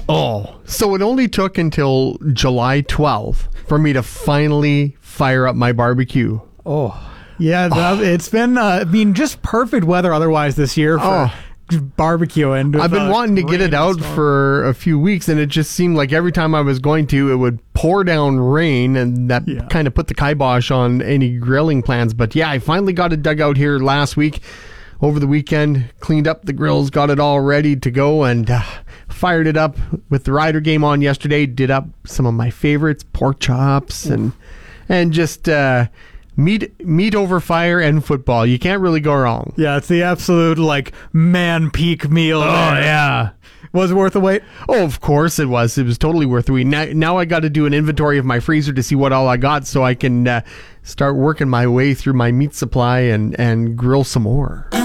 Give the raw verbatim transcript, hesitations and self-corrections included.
Oh, so it only took until July twelfth for me to finally fire up my barbecue. Oh, yeah. That, oh. It's been, uh, I mean, just perfect weather otherwise this year for oh. barbecue. And I've been uh, wanting to get it out for a few weeks, and it just seemed like every time I was going to, it would pour down rain, and that yeah. kind of put the kibosh on any grilling plans. But yeah, I finally got it dug out here last week. Over the weekend, cleaned up the grills, got it all ready to go, and uh, fired it up with the Rider game on yesterday. Did up some of my favorites, pork chops, and and just uh, meat meat over fire and football. You can't really go wrong. Yeah, it's the absolute like man peak meal. Oh there. yeah. Was it worth the wait? Oh, of course it was. It was totally worth the wait. Now, now I got to do an inventory of my freezer to see what all I got, so I can uh, start working my way through my meat supply and and grill some more.